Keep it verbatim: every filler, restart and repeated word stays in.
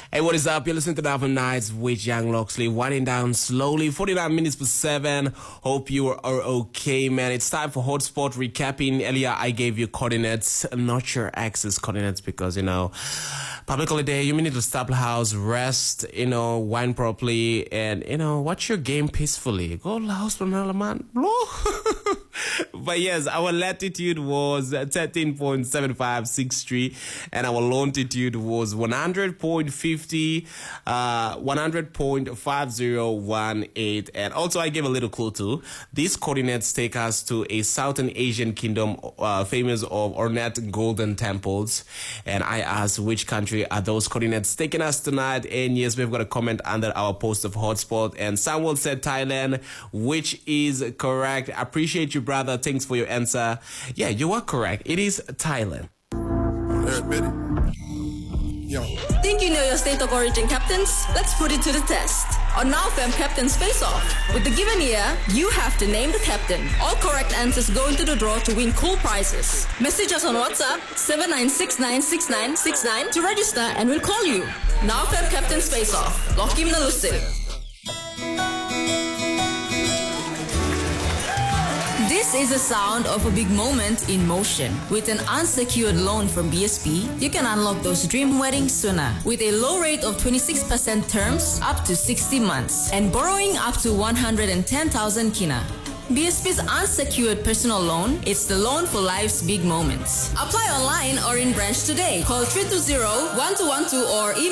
Hey, what is up? You're listening to the Urban Nights with Young Loxley, winding down slowly, forty-nine minutes per seven. Hope you are okay, man. It's time for Hotspot recapping. Earlier, I gave you coordinates, not your access coordinates, because, you know, public holiday, you may need to stop the house, rest, you know, wine properly, and, you know, watch your game peacefully. Go to the house, man. But yes, our latitude was thirteen point seven five six three, and our longitude was one hundred point five zero, uh, one hundred point five zero one eight. And also, I gave a little clue too. These coordinates take us to a Southern Asian kingdom uh, famous of ornate golden temples. And I asked which country are those coordinates taking us tonight. And yes, we've got a comment under our post of Hotspot. And someone said Thailand, which is correct. I appreciate you, brother. Thanks for your answer. Yeah, you are correct. It is Thailand. Think you know your state of origin, captains? Let's put it to the test. On Now Fam Captains Face Off. With the given year, you have to name the captain. All correct answers go into the draw to win cool prizes. Message us on WhatsApp seven nine six nine six nine six nine to register and we'll call you. Now Fam Captains Face Off. Lock in the lucid. This is the sound of a big moment in motion. With an unsecured loan from B S P, you can unlock those dream weddings sooner. With a low rate of twenty-six percent terms up to sixty months and borrowing up to one hundred ten thousand kina. B S P's unsecured personal loan, it's the loan for life's big moments. Apply online or in branch today. Call three two zero, one two one two or email